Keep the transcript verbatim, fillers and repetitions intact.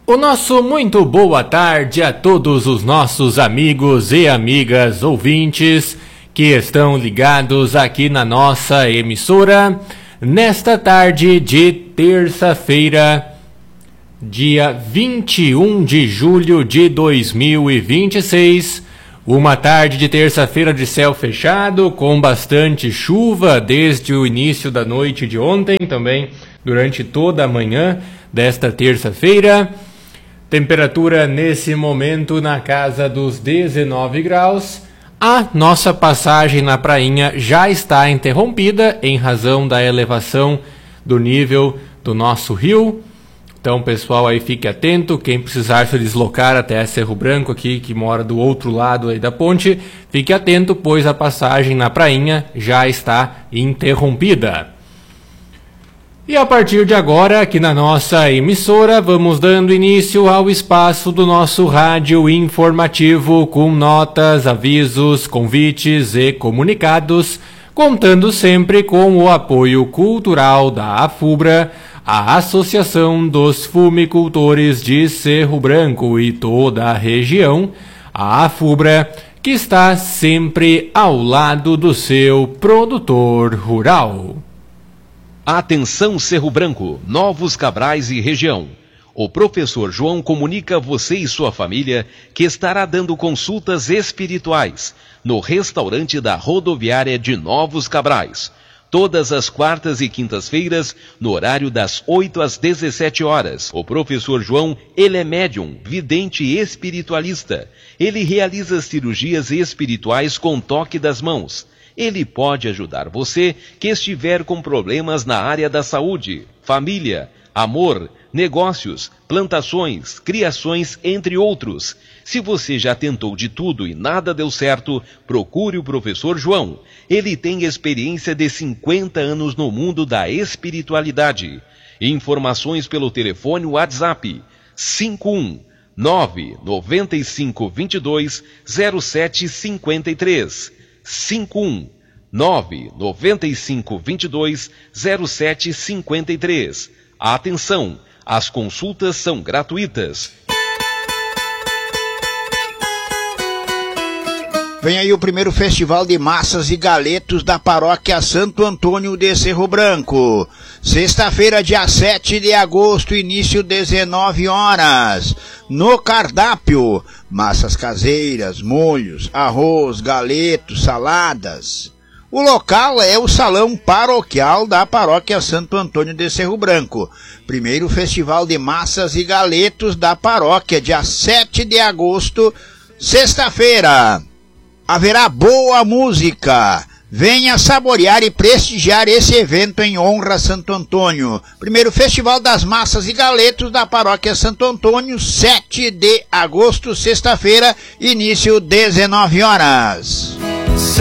O nosso muito boa tarde a todos os nossos amigos e amigas ouvintes que estão ligados aqui na nossa emissora nesta tarde de terça-feira, dia vinte e um de julho de dois mil e vinte e seis, uma tarde de terça-feira de céu fechado, com bastante chuva desde o início da noite de ontem, também durante toda a manhã desta terça-feira. Temperatura nesse momento na casa dos dezenove graus. A nossa passagem na prainha já está interrompida em razão da elevação do nível do nosso rio. Então, pessoal, aí fique atento. Quem precisar se deslocar até Cerro Branco aqui, que mora do outro lado aí da ponte, fique atento, pois a passagem na prainha já está interrompida. E a partir de agora, aqui na nossa emissora, vamos dando início ao espaço do nosso rádio informativo com notas, avisos, convites e comunicados, contando sempre com o apoio cultural da AFUBRA, a Associação dos Fumicultores de Cerro Branco e toda a região, a AFUBRA, que está sempre ao lado do seu produtor rural. Atenção Cerro Branco, Novos Cabrais e região. O professor João comunica a você e sua família que estará dando consultas espirituais no restaurante da rodoviária de Novos Cabrais. Todas as quartas e quintas-feiras, no horário das oito às dezessete horas. O professor João, ele é médium, vidente e espiritualista. Ele realiza cirurgias espirituais com toque das mãos. Ele pode ajudar você que estiver com problemas na área da saúde, família, amor, negócios, plantações, criações, entre outros. Se você já tentou de tudo e nada deu certo, procure o professor João. Ele tem experiência de cinquenta anos no mundo da espiritualidade. Informações pelo telefone WhatsApp cinco um nove nove cinco dois dois zero sete cinco três. cinco um nove nove cinco dois dois zero sete cinco três. Atenção, as consultas são gratuitas. Vem aí o primeiro Festival de Massas e Galetos da Paróquia Santo Antônio de Cerro Branco. Sexta-feira, dia sete de agosto, início dezenove horas. No cardápio, massas caseiras, molhos, arroz, galetos, saladas. O local é o Salão Paroquial da Paróquia Santo Antônio de Cerro Branco. Primeiro Festival de Massas e Galetos da Paróquia, dia sete de agosto, sexta-feira. Haverá boa música. Venha saborear e prestigiar esse evento em honra a Santo Antônio. Primeiro Festival das Massas e Galetos da Paróquia Santo Antônio, sete de agosto, sexta-feira, início dezenove horas.